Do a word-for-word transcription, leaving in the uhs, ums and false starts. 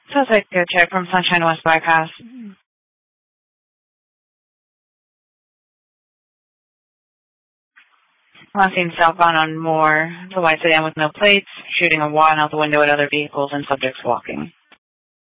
Suspect go check from Sunshine West Bypass. Last seen southbound on Moore. The white sedan with no plates, shooting a wad out the window at other vehicles and subjects walking.